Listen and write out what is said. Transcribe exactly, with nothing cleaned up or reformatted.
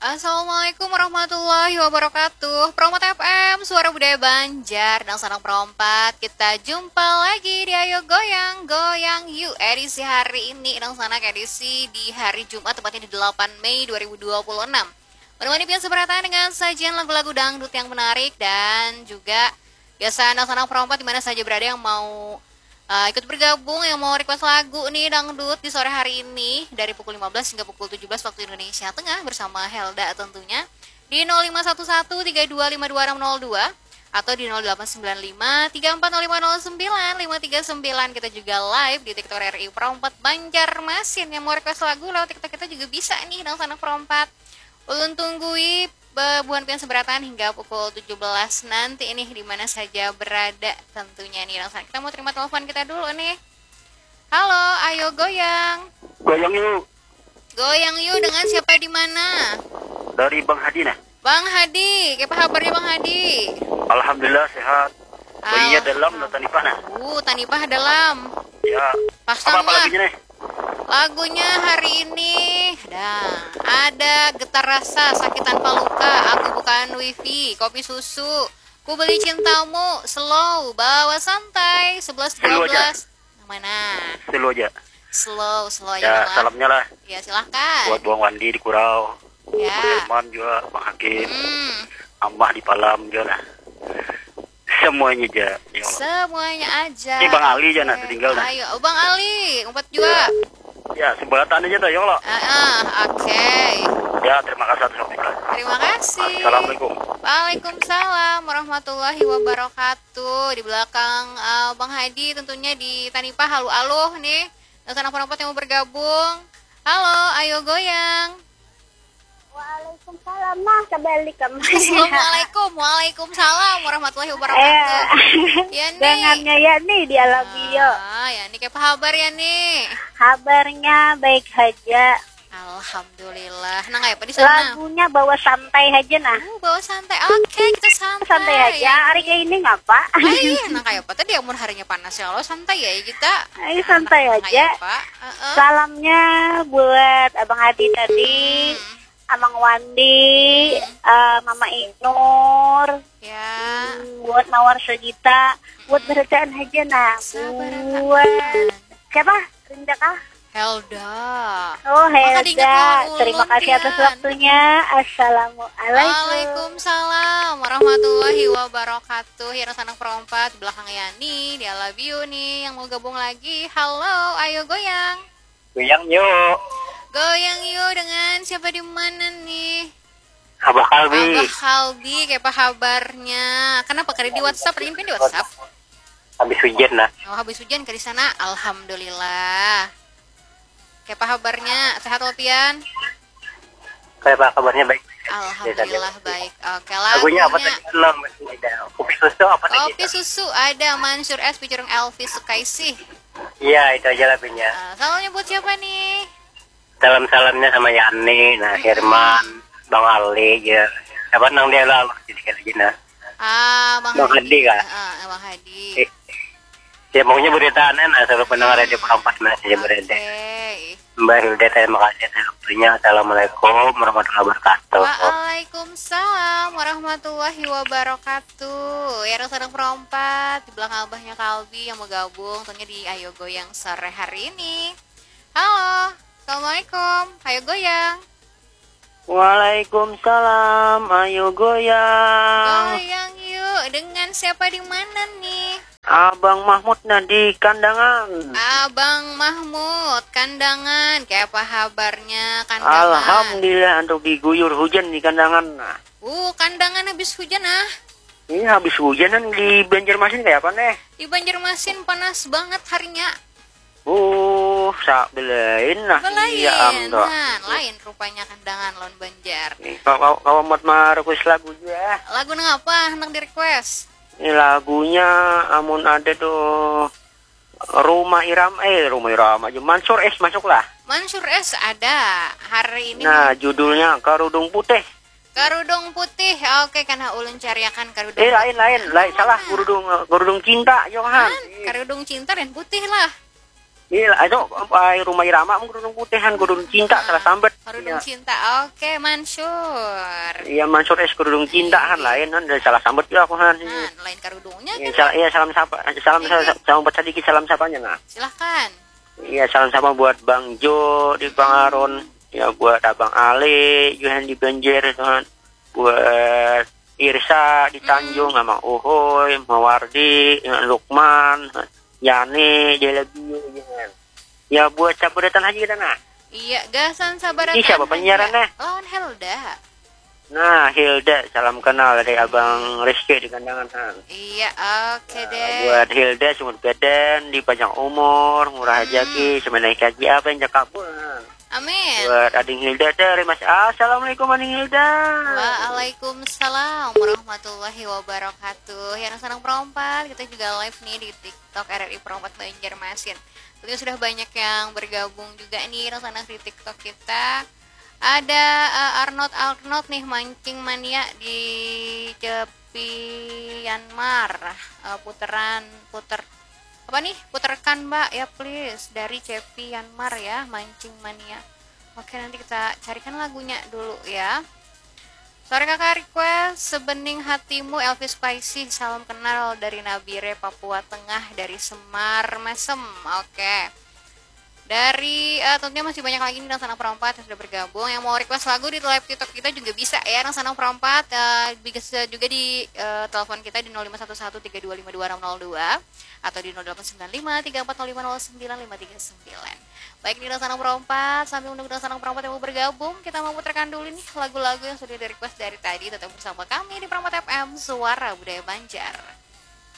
Assalamualaikum warahmatullahi wabarakatuh. Promo F M, Suara Budaya Banjar dan Sanak Perompat. Kita jumpa lagi di Ayo Goyang, Goyang Yuk edisi hari ini dan Sanak edisi di hari Jumat tepatnya di delapan Mei dua ribu dua puluh enam. Menemani pian seberatan dengan sajian lagu-lagu dangdut yang menarik dan juga biasa anak Sanak Perompat dimana saja berada yang mau Uh, ikut bergabung yang mau request lagu nih dangdut di sore hari ini dari pukul lima belas hingga pukul tujuh belas waktu Indonesia Tengah bersama Helda tentunya di nol lima satu satu tiga dua lima dua enam nol dua atau di nol delapan sembilan lima tiga empat nol lima nol sembilan lima tiga sembilan. Kita juga live di TikTok R I Perompat Banjarmasin. Yang mau request lagu lewat TikTok kita juga bisa nih dong Sanak Perompat. Ulun tunggui buan pian seberatan hingga pukul tujuh belas nanti ini di mana saja berada tentunya nih. Langsung kita mau terima telepon kita dulu nih. Halo, ayo goyang. Goyang yuk. Goyang yuk dengan siapa di mana? Dari Bang Hadi nah. Bang Hadi, apa kabarnya Bang Hadi? Alhamdulillah sehat. Bayinya dalam dan tanipah nah. Uh, tanipah dalam. Ya. Pasang apa, apa lah. lagunya nih? Lagunya hari ini dah ada Getar Rasa, Sakit Tanpa Luka, Aku Bukan Wifi, Kopi Susu, Ku Beli Cintamu, Slow, Bawa Santai, sebelas dua belas. Yang mana? Slow aja. Slow, slow aja. Ya, malah. salamnya lah. Ya, silahkan. Buat Bang Wandi di Kurau. Ya. Bang Herman juga, Bang Hakim. Hmm. Amah di Palam juga lah. Semuanya aja. Ya Allah. Semuanya aja. Ini Bang Ali aja nah, tinggal nah. Ayo, oh, Bang Ali, umpat juga. Ya, sebalatan aja tuh, ya Allah. Ah, ah, oke. Okay. Ya, terima kasih atas waktunya. Terima kasih. Assalamualaikum. Waalaikumsalam warahmatullahi wabarakatuh. Di belakang uh, Bang Hadi tentunya di Tanipah halu-aluh nih. Dan Sanak Perompat yang mau bergabung. Halo, ayo goyang. Waalaikumsalam mah kembali ke Assalamualaikum, waalaikumsalam warahmatullahi wabarakatuh. Ya nih. Dengannya ya nih di Alabio. Ah, ya nih kayak apa kabar ya nih? Kabarnya baik aja. Alhamdulillah. Nah kayak apa di sana? Lagunya bawa santai aja nah. Uh, bawa santai. Oke, kita santai. Santai aja. Hari kayak ini ngapa? Ay, nah kayak apa tadi umur harinya panas ya lo santai ya kita. Ayo santai nah, aja. Apa? Uh-uh. Salamnya buat Abang Hadi tadi. Hmm. Abang Wandi, uh, Mama Inur, Ya. hmm, buat Mawar Segita, buat bacaan aja nah, Sabar, buat siapa? Rinda kah? Helda. Oh Maka diingat Helda, ulun, terima kasih atas Tian. waktunya. Assalamualaikum. Waalaikumsalam warahmatullahi wabarakatuh. Ya Sanak Perompat di belakang Yani, di Alabio nih yang mau gabung lagi. Halo, ayo goyang. Goyang yuk. Goyang yuk dengan siapa di mana nih? Abah Kalbi. Abah Kalbi, kayak apa kabarnya? Kenapa kali di WhatsApp? Rimpi di WhatsApp? Habis hujan nah. Oh, habis hujan ke di sana. Alhamdulillah. Kayak apa kabarnya? Sehat Opian? Kayak apa kabarnya baik? Alhamdulillah baik. Oke, Lagunya apa lagunya tadi? Belum. Kopi susu apa tadi? Kopi Susu ada Mansur S featuring Elvis Sukaisih. Iya, itu aja lagunya. Uh, salamnya buat siapa nih? Salam-salamnya sama Yani, nah Herman, Bang Ali, ya. Apa nang dia lah, jadi kayak gini. Ah, Bang, Bang Hadi, Kak. Ah, Bang Hadi. Eh, ya pokoknya berita aneh, nah seluruh pendengar radio Perompat mana saja berada. Oke. Mbak Hilda, terima kasih atas waktunya. Assalamualaikum warahmatullahi wabarakatuh. Waalaikumsalam warahmatullahi wabarakatuh. Ya Sanak Perompat di belakang abahnya Kalbi yang mau gabung tentunya di Ayo Goyang sore hari ini. Halo, assalamualaikum. Ayo goyang. Waalaikumsalam, ayo goyang. Goyang yuk. Dengan siapa di mana nih? Abang Mahmud nah di kandangan. Abang Mahmud, kandangan. Kayak apa kabarnya kandangan? Alhamdulillah untuk diguyur hujan di kandangan. Uh, kandangan habis hujan ah. Ini habis hujanan di Banjarmasin kayak apa nih? Di Banjarmasin panas banget harinya. Uh, sak belain nah. Lain, Iya, nah, lain rupanya kandangan lawan Banjar. nih, kalau kalau mau request lagu juga. Lagu nang apa? Hendak di request. Ini lagunya amun ada tuh Rumah Irama, eh Rumah Irama aja. Mansur S masuklah. Mansur S ada hari ini. Nah, judulnya Karudung Putih. Karudung Putih. Oke, karena ulun cariakan karudung. Eh lain lain, lain salah Karudung Karudung Cinta, Johan. Karudung cinta dan putih lah. Iya, itu ay rumah irama mung Gunung Putihan, Gunung Cinta salah sambet. Kerudung Iya. cinta. Oke, Mansur. Iya, Mansur es Gunung Cinta han lain han dari salah sambet juga aku han. Nah, lain kerudungnya Iya, gitu. sal iya salam sapa. Salam Iya. salam salam buat sedikit salam sapanya nah. Silahkan. Iya, salam sama buat Bang Jo di Pangaron. Ya buat Abang Ale, Johan di Banjir itu han. Buat Irsa di Tanjung sama Uhoy, Mawardi, Lukman, Yani, Jelabio jangan. Ya buat caburetan haji kita nah. Iya, gasan sabar. Ini siapa penyiarannya? Lawan Helda. Nah, Hilda, salam kenal dari Abang Rizky di Kandangan Han. Iya, oke Nah, deh. buat Hilda sumur beden di panjang umur, murah hajaki, semenai kaji apa yang jakabul. Amin. Buat Ading Hilda dari Mas. Assalamualaikum Ading Hilda. Waalaikumsalam warahmatullahi wabarakatuh. Yang senang perompat, kita juga live nih di TikTok R R I Perompat Banjarmasin. Tentunya sudah banyak yang bergabung juga nih sana di TikTok kita. Ada uh, Arnold Arnold nih mancing mania di Cepianmar. Uh, puteran puter apa nih puterkan mbak ya please dari Cepianmar ya mancing mania. Oke nanti kita carikan lagunya dulu ya. Sore kakak request sebening hatimu Elvis Spicy salam kenal dari Nabire Papua Tengah dari Semar Mesem. Oke dari uh, tentunya masih banyak lagi nih Sanang Perompat yang sudah bergabung yang mau request lagu di live TikTok kita juga bisa ya Sanang Perompat uh, bisa juga di uh, telepon kita di nol lima satu satu tiga dua lima dua enam nol dua atau di nol delapan sembilan lima tiga empat nol lima nol sembilan lima tiga sembilan. Baik nih Sanang Perompat sambil menunggu Sanang Perompat yang mau bergabung kita mau putarkan dulu nih lagu-lagu yang sudah di request dari tadi tetap bersama kami di Perompat F M Suara Budaya Banjar.